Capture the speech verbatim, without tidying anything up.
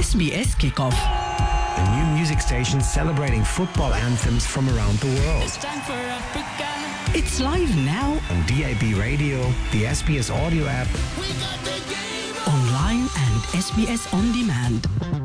S B S Kickoff. A new music station celebrating football anthems from around the world. It's time for Africa. It's live now On D A B Radio, the S B S audio app, We got the game. online and S B S On Demand.